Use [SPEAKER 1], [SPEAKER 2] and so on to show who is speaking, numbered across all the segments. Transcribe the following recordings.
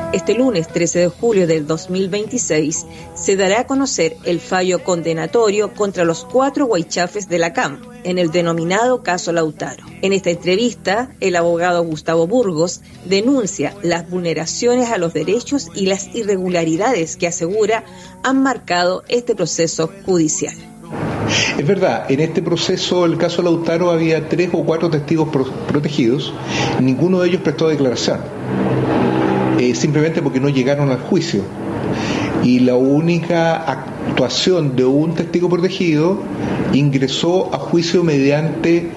[SPEAKER 1] Este lunes 13 de julio del 2026 se dará a conocer el fallo condenatorio contra los 4 huaychafes de la CAM en el denominado caso Lautaro. En esta entrevista, el abogado Gustavo Burgos denuncia las vulneraciones a los derechos y las irregularidades que asegura han marcado este proceso judicial.
[SPEAKER 2] Es verdad, en este proceso, el caso Lautaro, había 3 o 4 testigos protegidos, ninguno de ellos prestó declaración. Simplemente porque no llegaron al juicio, y la única actuación de un testigo protegido ingresó a juicio mediante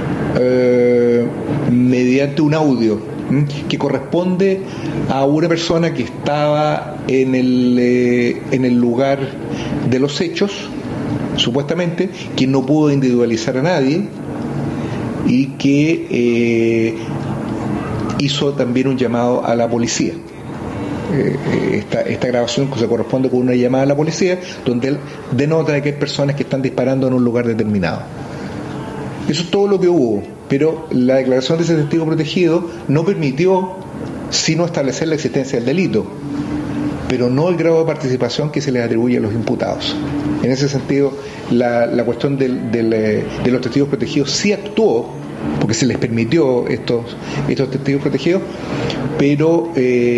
[SPEAKER 2] un audio que corresponde a una persona que estaba en el lugar de los hechos, supuestamente, que no pudo individualizar a nadie y que hizo también un llamado a la policía. Esta grabación se corresponde con una llamada a la policía donde él denota de que hay personas que están disparando en un lugar determinado. Eso es todo lo que hubo, pero la declaración de ese testigo protegido no permitió sino establecer la existencia del delito, pero no el grado de participación que se les atribuye a los imputados. En ese sentido, la cuestión de los testigos protegidos sí actuó, porque se les permitió estos testigos protegidos, pero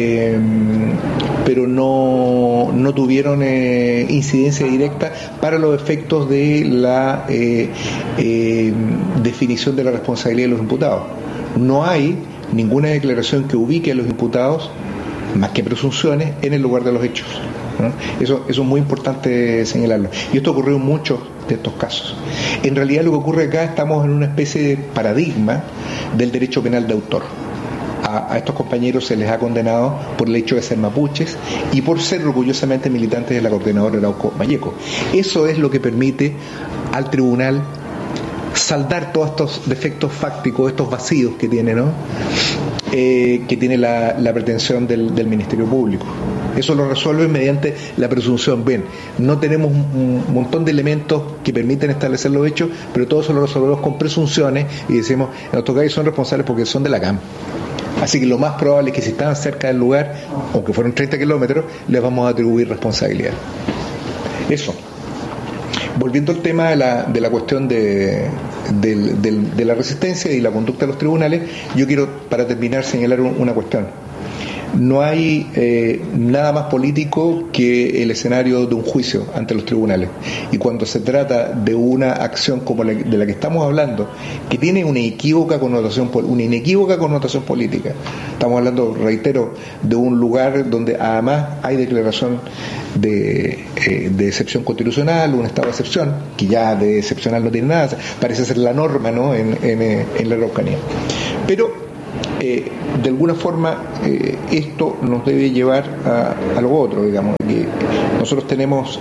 [SPEAKER 2] no tuvieron incidencia directa para los efectos de la definición de la responsabilidad de los imputados. No hay ninguna declaración que ubique a los imputados, más que presunciones, en el lugar de los hechos, ¿no? Eso es muy importante señalarlo. Y esto ocurrió en muchos de estos casos. En realidad lo que ocurre acá, estamos en una especie de paradigma del derecho penal de autor. A estos compañeros se les ha condenado por el hecho de ser mapuches y por ser orgullosamente militantes de la coordinadora Arauco Mayeco. Eso es lo que permite al tribunal saldar todos estos defectos fácticos, estos vacíos que tiene, ¿no? Que tiene la pretensión del Ministerio Público. Eso lo resuelve mediante la presunción. Bien, no tenemos un montón de elementos que permiten establecer los hechos, pero todo eso lo resolvemos con presunciones y decimos, en nuestro caso son responsables porque son de la CAM. Así que lo más probable es que si estaban cerca del lugar, aunque fueron 30 kilómetros, les vamos a atribuir responsabilidad. Eso. Volviendo al tema de la cuestión de la resistencia y la conducta de los tribunales, yo quiero, para terminar, señalar una cuestión. No hay nada más político que el escenario de un juicio ante los tribunales. Y cuando se trata de una acción como de la que estamos hablando, que tiene una inequívoca connotación política, estamos hablando, reitero, de un lugar donde además hay declaración de excepción constitucional, un estado de excepción, que ya de excepcional no tiene nada, parece ser la norma, ¿no?, en la Araucanía. Pero de alguna forma esto nos debe llevar a lo otro, digamos, que nosotros tenemos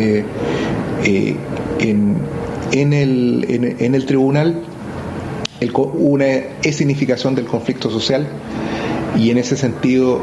[SPEAKER 2] en el tribunal una escenificación del conflicto social, y en ese sentido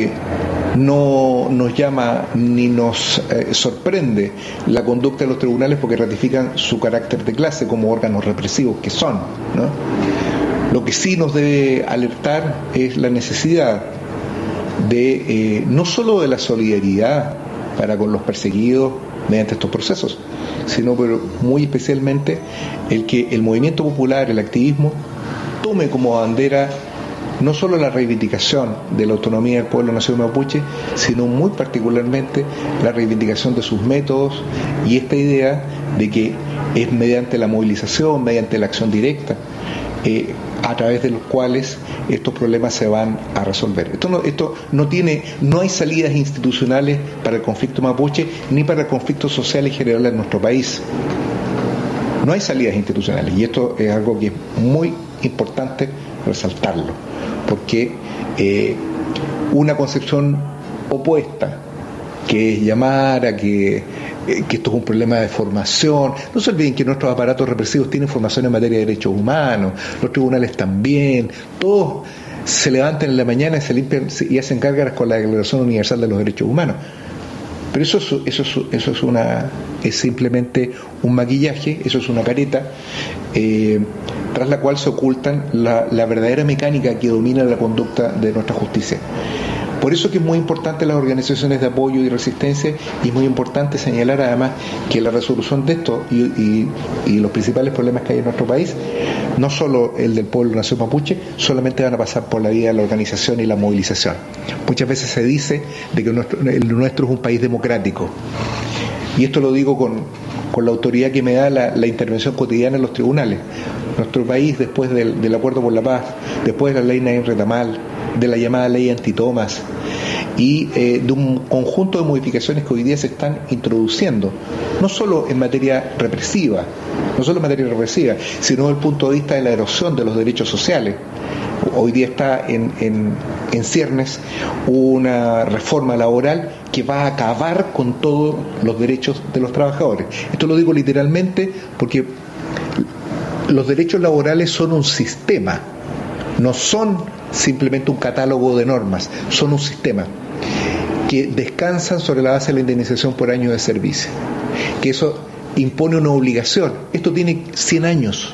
[SPEAKER 2] no nos llama ni nos sorprende la conducta de los tribunales, porque ratifican su carácter de clase como órganos represivos que son, ¿no? Lo que sí nos debe alertar es la necesidad de no solo de la solidaridad para con los perseguidos mediante estos procesos, sino pero muy especialmente el que el movimiento popular, el activismo, tome como bandera no solo la reivindicación de la autonomía del pueblo nacido mapuche, sino muy particularmente la reivindicación de sus métodos y esta idea de que es mediante la movilización, mediante la acción directa, a través de los cuales estos problemas se van a resolver. Esto no hay salidas institucionales para el conflicto mapuche ni para el conflicto social en general en nuestro país. No hay salidas institucionales, y esto es algo que es muy importante resaltarlo, porque una concepción opuesta, que es llamar a que esto es un problema de formación. No se olviden que nuestros aparatos represivos tienen formación en materia de derechos humanos, los tribunales también, todos se levantan en la mañana y se limpian y hacen gárgaras con la Declaración Universal de los Derechos Humanos. Pero eso es simplemente un maquillaje, eso es una careta, tras la cual se ocultan la verdadera mecánica que domina la conducta de nuestra justicia. Por eso que es muy importante las organizaciones de apoyo y resistencia, y es muy importante señalar además que la resolución de esto y los principales problemas que hay en nuestro país, no solo el del pueblo nación mapuche, solamente van a pasar por la vía de la organización y la movilización. Muchas veces se dice de que el nuestro es un país democrático, y esto lo digo con la autoridad que me da la intervención cotidiana en los tribunales. Nuestro país, después del Acuerdo por la Paz, después de la ley Naim Retamal, de la llamada ley antitomas y de un conjunto de modificaciones que hoy día se están introduciendo, no solo en materia represiva, sino desde el punto de vista de la erosión de los derechos sociales. Hoy día está en ciernes una reforma laboral que va a acabar con todos los derechos de los trabajadores. Esto lo digo literalmente porque los derechos laborales son un sistema, no son simplemente un catálogo de normas, son un sistema que descansan sobre la base de la indemnización por año de servicio, que eso impone una obligación. Esto tiene 100 años,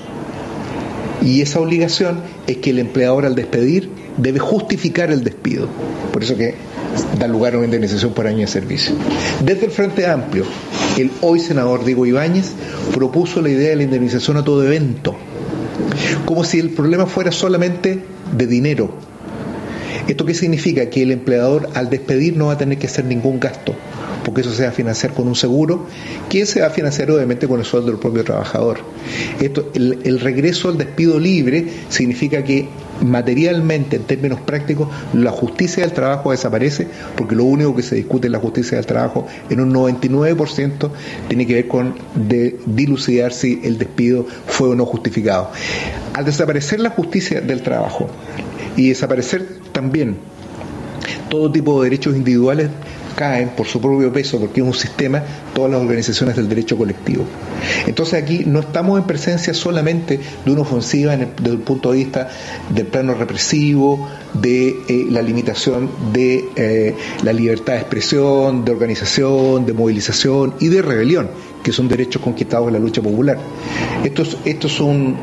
[SPEAKER 2] y esa obligación es que el empleador, al despedir, debe justificar el despido. Por eso que da lugar a una indemnización por año de servicio. Desde el Frente Amplio, el hoy senador Diego Ibáñez propuso la idea de la indemnización a todo evento, como si el problema fuera solamente de dinero. ¿Esto qué significa? Que el empleador, al despedir, no va a tener que hacer ningún gasto, porque eso se va a financiar con un seguro, que se va a financiar obviamente con el sueldo del propio trabajador. El regreso al despido libre significa que materialmente, en términos prácticos, la justicia del trabajo desaparece, porque lo único que se discute en la justicia del trabajo en un 99% tiene que ver con dilucidar si el despido fue o no justificado. Al desaparecer la justicia del trabajo y desaparecer también todo tipo de derechos individuales, caen por su propio peso, porque es un sistema, todas las organizaciones del derecho colectivo. Entonces aquí no estamos en presencia solamente de una ofensiva desde el punto de vista del plano represivo, de la limitación de la libertad de expresión, de organización, de movilización y de rebelión, que son derechos conquistados en la lucha popular. Esto es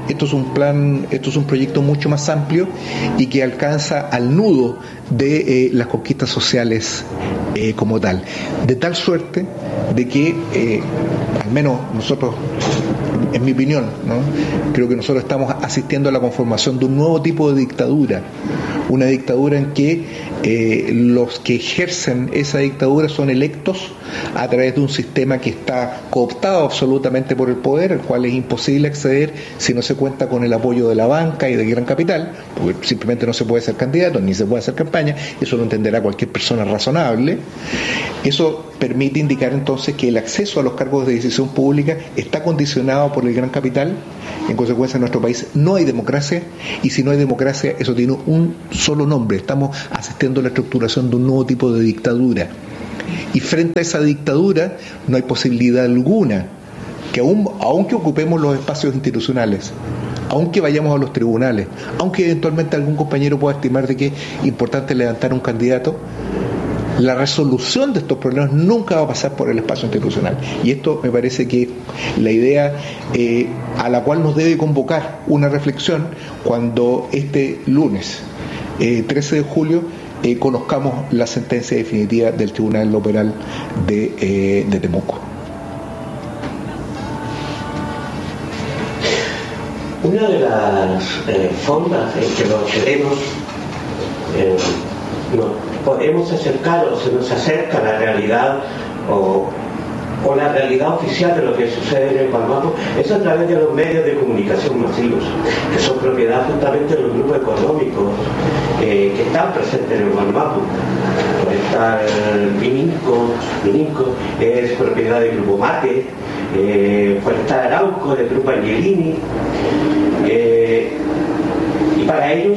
[SPEAKER 2] un proyecto mucho más amplio y que alcanza al nudo de las conquistas sociales como tal, de tal suerte de que al menos nosotros, en mi opinión, ¿no?, creo que nosotros estamos asistiendo a la conformación de un nuevo tipo de dictadura, una dictadura en que los que ejercen esa dictadura son electos a través de un sistema que está cooptado absolutamente por el poder, al cual es imposible acceder si no se cuenta con el apoyo de la banca y del gran capital, porque simplemente no se puede ser candidato ni se puede hacer campaña. Eso lo entenderá cualquier persona razonable. Eso permite indicar entonces que el acceso a los cargos de decisión pública está condicionado por el gran capital. En consecuencia, en nuestro país no hay democracia, y si no hay democracia, eso tiene un solo nombre: estamos asistiendo a la estructuración de un nuevo tipo de dictadura. Y frente a esa dictadura no hay posibilidad alguna que aunque ocupemos los espacios institucionales, aunque vayamos a los tribunales, aunque eventualmente algún compañero pueda estimar de que es importante levantar un candidato, la resolución de estos problemas nunca va a pasar por el espacio institucional. Y esto me parece que la idea a la cual nos debe convocar una reflexión cuando este lunes 13 de julio conozcamos la sentencia definitiva del Tribunal Penal de Temuco.
[SPEAKER 3] Una de las formas en que nos queremos podemos acercar, o se nos acerca a la realidad o la realidad oficial de lo que sucede en el Gualmapu, es a través de los medios de comunicación masivos, que son propiedad justamente de los grupos económicos que están presentes en el Gualmapu. Está el Mininco es propiedad del Grupo Mate, está Arauco del Grupo Angelini, y para ellos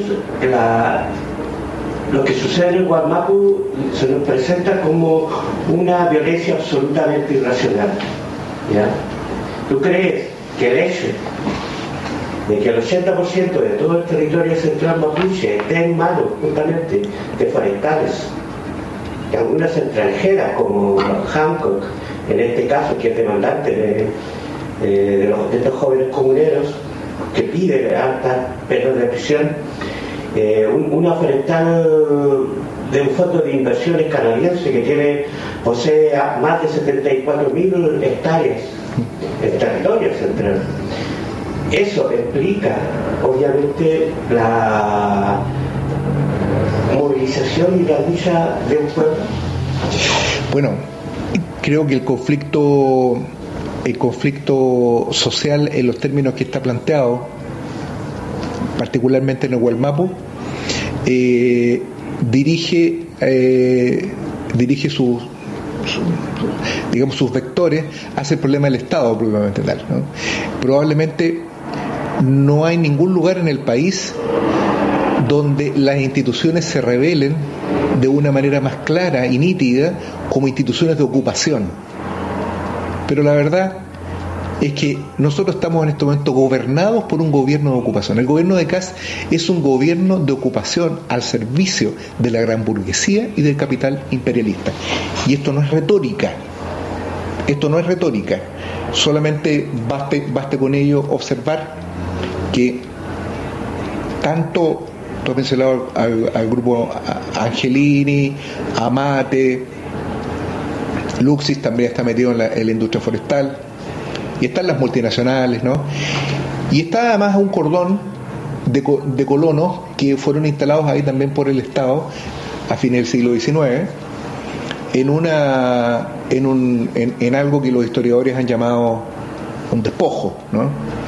[SPEAKER 3] lo que sucede en el Gualmapu se nos presenta como una violencia absolutamente irracional, ¿ya? ¿Tú crees que el hecho de que el 80% de todo el territorio central mapuche esté en manos justamente de forestales, de algunas extranjeras como Hancock, en este caso, que es demandante de estos jóvenes comuneros, que pide altas penas de prisión, una forestal de un fondo de inversiones canadiense que posee más de 74.000 hectáreas en territorio central. Eso explica, obviamente, la movilización y la lucha de un pueblo.
[SPEAKER 2] Bueno, creo que el conflicto social en los términos que está planteado, particularmente en el Wallmapu, dirige sus vectores hacia el problema del Estado probablemente tal, ¿no? Probablemente no hay ningún lugar en el país donde las instituciones se revelen de una manera más clara y nítida como instituciones de ocupación. Pero la verdad es que nosotros estamos en este momento gobernados por un gobierno de ocupación. El gobierno de Kast es un gobierno de ocupación al servicio de la gran burguesía y del capital imperialista. Y esto no es retórica. Solamente baste con ello observar que tanto, tú has mencionado al grupo Angelini, Amate, Luxis también está metido en la industria forestal, y están las multinacionales, ¿no? Y está además un cordón de colonos que fueron instalados ahí también por el Estado a fines del siglo XIX en algo que los historiadores han llamado un despojo, ¿no?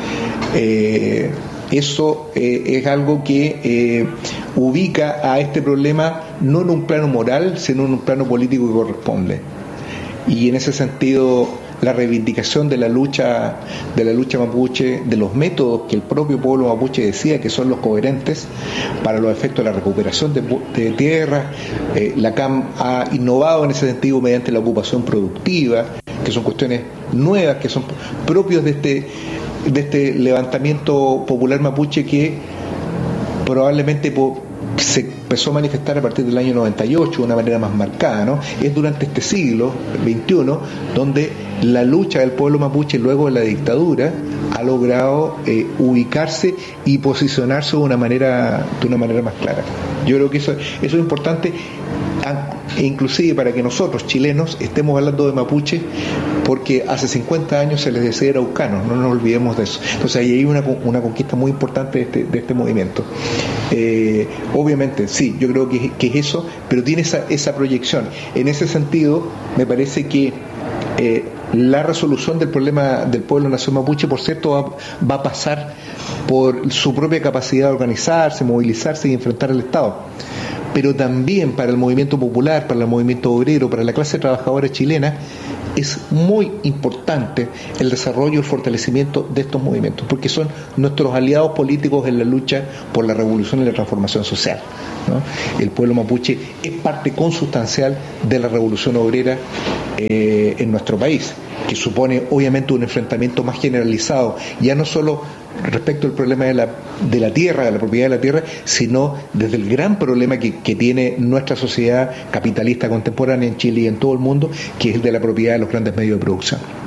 [SPEAKER 2] Eso es algo que ubica a este problema no en un plano moral, sino en un plano político que corresponde. Y en ese sentido, la reivindicación de la lucha mapuche, de los métodos que el propio pueblo mapuche decía que son los coherentes para los efectos de la recuperación de tierras. La CAM ha innovado en ese sentido mediante la ocupación productiva, que son cuestiones nuevas, que son propios de este levantamiento popular mapuche que probablemente se empezó a manifestar a partir del año 98 de una manera más marcada, ¿no? Es durante este siglo XXI donde la lucha del pueblo mapuche luego de la dictadura ha logrado ubicarse y posicionarse de una manera más clara. Yo creo que eso es importante, inclusive para que nosotros chilenos estemos hablando de mapuche, porque hace 50 años se les decía araucanos, no nos olvidemos de eso. Entonces ahí hay una conquista muy importante de este movimiento. Obviamente, sí, yo creo que es eso, pero tiene esa proyección. En ese sentido, me parece que la resolución del problema del pueblo nación mapuche, por cierto, va a pasar por su propia capacidad de organizarse, movilizarse y enfrentar al Estado. Pero también para el movimiento popular, para el movimiento obrero, para la clase trabajadora chilena, es muy importante el desarrollo y el fortalecimiento de estos movimientos, porque son nuestros aliados políticos en la lucha por la revolución y la transformación social, ¿no? El pueblo mapuche es parte consustancial de la revolución obrera en nuestro país, que supone obviamente un enfrentamiento más generalizado, ya no solo respecto al problema de la tierra, de la propiedad de la tierra, sino desde el gran problema que tiene nuestra sociedad capitalista contemporánea en Chile y en todo el mundo, que es el de la propiedad de los grandes medios de producción.